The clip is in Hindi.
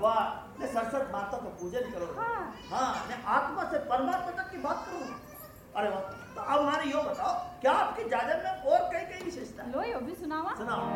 वाह, मैं सरस्वत माता का पूजन करो। हाँ, मैं आत्मा से परमात्मा तक की बात करूँ। अरे वाह, तो अब हमारे यो बताओ, क्या आपके जाजर में और कई विशेषता है? लो यो भी सुनावा। सुनाओ।